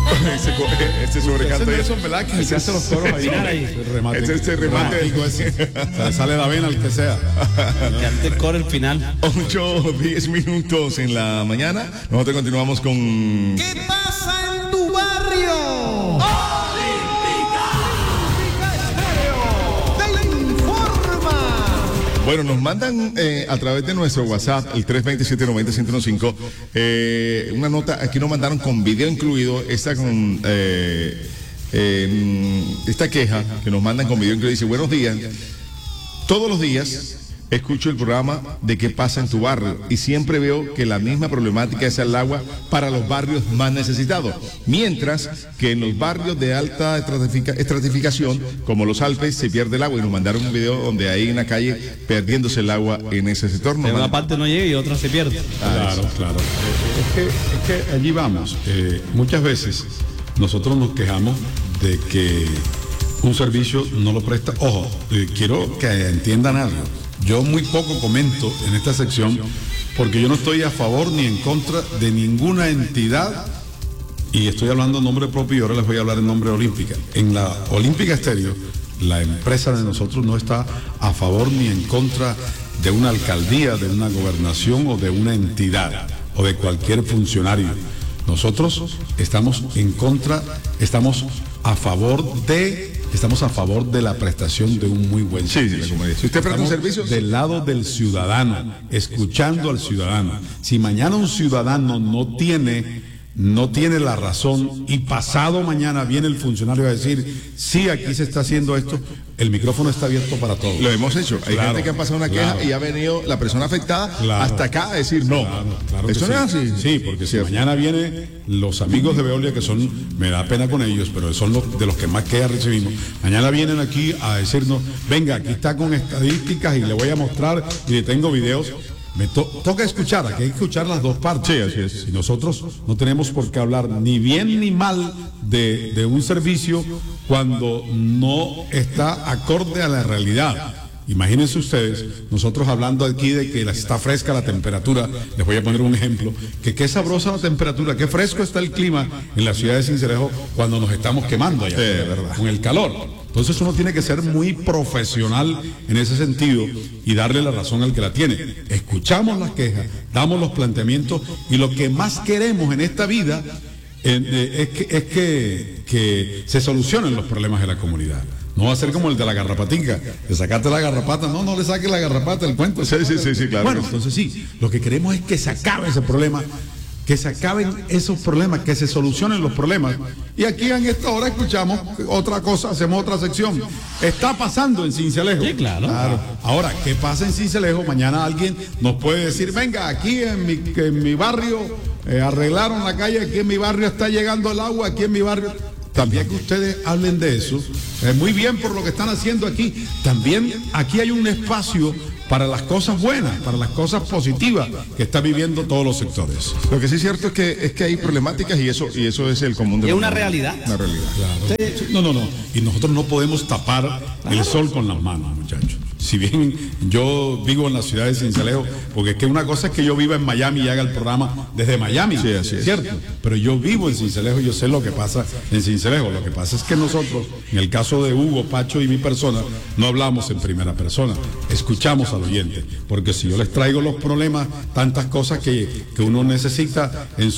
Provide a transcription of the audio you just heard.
ese sobrecanto. Ese es ¿verdad? Que se hace los coros ahí. El remate. Ese remate. Se sale la vena al que sea. Que ante el coro el final. 8:10 en la mañana. Nosotros continuamos con... ¿Qué pasa en tu barrio? Bueno, nos mandan a través de nuestro WhatsApp, el 327-90-115, una nota, aquí nos mandaron con video incluido, esta queja que nos mandan con video incluido, dice: buenos días, todos los días escucho el programa de qué pasa en tu barrio y siempre veo que la misma problemática es el agua para los barrios más necesitados, mientras que en los barrios de alta estratificación, como los Alpes, se pierde el agua. Y nos mandaron un video donde hay una calle perdiéndose el agua en ese sector. En una parte no llega y otra se pierde. Claro. Es que allí vamos. Muchas veces nosotros nos quejamos de que un servicio no lo presta. Ojo, quiero que entiendan algo. Yo muy poco comento en esta sección porque yo no estoy a favor ni en contra de ninguna entidad, y estoy hablando en nombre propio y ahora les voy a hablar en nombre de Olímpica. En la Olímpica Estéreo, la empresa de nosotros no está a favor ni en contra de una alcaldía, de una gobernación o de una entidad o de cualquier funcionario. Nosotros estamos a favor de la prestación de un muy buen servicio. Si usted presta un servicio, del lado del ciudadano, escuchando al ciudadano. Si mañana un ciudadano no tiene la razón y pasado mañana viene el funcionario a decir, sí, aquí se está haciendo esto, el micrófono está abierto para todos. Lo hemos hecho. Hay gente que ha pasado una queja y ha venido la persona afectada hasta acá a decir no. Claro eso no es así. Sí, porque si mañana vienen los amigos de Veolia, que son, me da pena con ellos, pero son de los que más quejas recibimos, mañana vienen aquí a decirnos, venga, aquí está con estadísticas y le voy a mostrar y le tengo videos. Me toca escuchar, aquí hay que escuchar las dos partes. Sí, así es. Y nosotros no tenemos por qué hablar ni bien ni mal de un servicio cuando no está acorde a la realidad. Imagínense ustedes, nosotros hablando aquí de que está fresca la temperatura, les voy a poner un ejemplo, que qué sabrosa la temperatura, qué fresco está el clima en la ciudad de Sincelejo cuando nos estamos quemando allá, ¿verdad? Con el calor. Entonces uno tiene que ser muy profesional en ese sentido y darle la razón al que la tiene. Escuchamos las quejas, damos los planteamientos y lo que más queremos en esta vida es que se solucionen los problemas de la comunidad. No va a ser como el de la garrapatica, le sacaste la garrapata, no le saques la garrapata, el cuento. Sí, claro. Bueno, entonces sí, lo que queremos es que se acabe ese problema, que se acaben esos problemas, que se solucionen los problemas. Y aquí en esta hora escuchamos otra cosa, hacemos otra sección. Está pasando en Sincelejo. Sí, claro. Ahora, ¿qué pasa en Sincelejo? Mañana alguien nos puede decir, venga, aquí en mi barrio arreglaron la calle, aquí en mi barrio está llegando el agua, aquí en mi barrio... También que ustedes hablen de eso, muy bien por lo que están haciendo aquí. También aquí hay un espacio para las cosas buenas, para las cosas positivas que están viviendo todos los sectores. Lo que sí es cierto es que hay problemáticas y eso es el común de es una realidad. Una realidad. Claro. No. Y nosotros no podemos tapar el sol con las manos, muchachos. Si bien yo vivo en la ciudad de Sincelejo, porque es que una cosa es que yo viva en Miami y haga el programa desde Miami, sí, así es ¿cierto? Pero yo vivo en Sincelejo y yo sé lo que pasa en Sincelejo. Lo que pasa es que nosotros, en el caso de Hugo, Pacho y mi persona, no hablamos en primera persona, escuchamos al oyente, porque si yo les traigo los problemas, tantas cosas que uno necesita en su